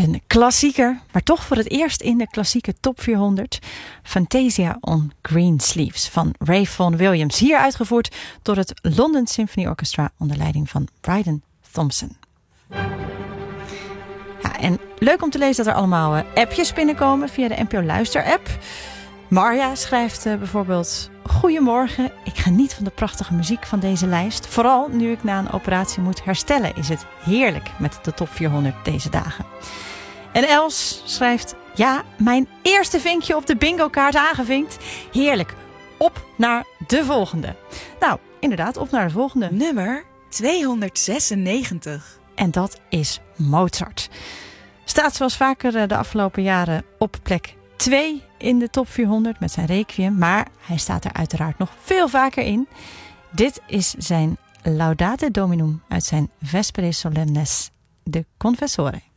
Een klassieker, maar toch voor het eerst in de klassieke top 400. Fantasia on Green Sleeves van Ray Vaughan Williams. Hier uitgevoerd door het London Symphony Orchestra onder leiding van Bryden Thompson. Ja, en leuk om te lezen dat er allemaal appjes binnenkomen via de NPO Luister-app. Marja schrijft bijvoorbeeld: Goedemorgen, ik geniet van de prachtige muziek van deze lijst. Vooral nu ik na een operatie moet herstellen is het heerlijk met de top 400 deze dagen. En Els schrijft: ja, mijn eerste vinkje op de bingo-kaart aangevinkt. Heerlijk, op naar de volgende. Nou, inderdaad, op naar de volgende. Nummer 296. En dat is Mozart. Staat zoals vaker de afgelopen jaren op plek 2 in de top 400 met zijn Requiem. Maar hij staat er uiteraard nog veel vaker in. Dit is zijn Laudate Dominum uit zijn Vespere Solemnes de Confessore.